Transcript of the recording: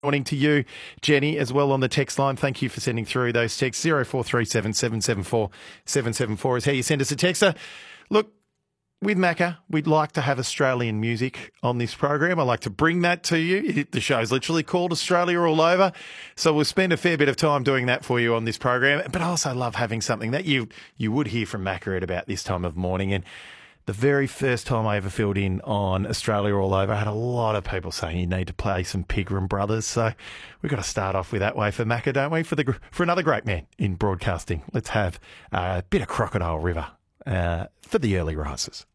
Morning to you, Jenny, as well on the text line. Thank you for sending through those texts. 0437 774 774 is how you send us a texter. Look, with Macca, we'd like to have Australian music on this program. I like to bring that to you. The show's literally called Australia All Over, so we'll spend a fair bit of time doing that for you on this program. But I also love having something that you would hear from Macca at about this time of morning. And the very first time I ever filled in on Australia All Over, I had a lot of people saying you need to play some Pigram Brothers. So we've got to start off with that way for Macca, don't we? For another great man in broadcasting. Let's have a bit of Crocodile River for the early risers.